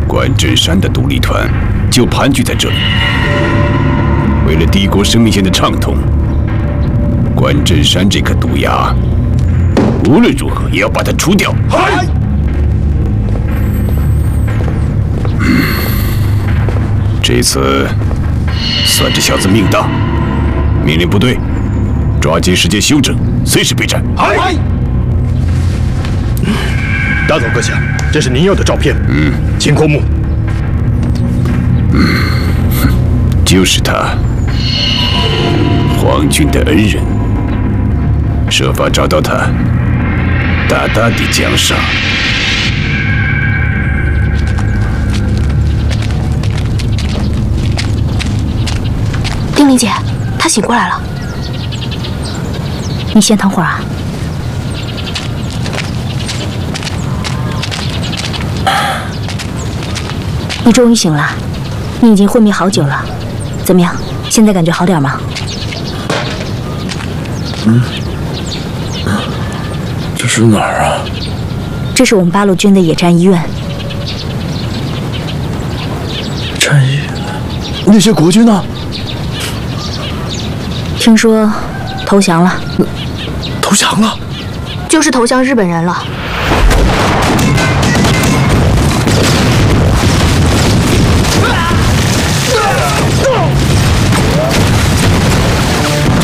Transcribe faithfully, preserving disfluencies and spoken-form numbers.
关震山的独立团就盘踞在这里。为了帝国生命线的畅通，关震山这颗毒牙，无论如何也要把它除掉。 嗨！ 嗯，这次算这小子命大。命令部队抓紧时间休整，随时备战。 嗨！大佐阁下，这是您要的照片。 嗯， 秦阔木。 嗯，就是他，皇军的恩人。设法找到他，大大的奖赏。 丁玲姐，她醒过来了。 你先等会儿啊。你终于醒了，你已经昏迷好久了，怎么样？现在感觉好点吗？ 嗯。这是哪儿啊？ 这是我们八路军的野战医院。 战医？那些国军呢？ 听说投降了。 投降了？ 就是投降日本人了。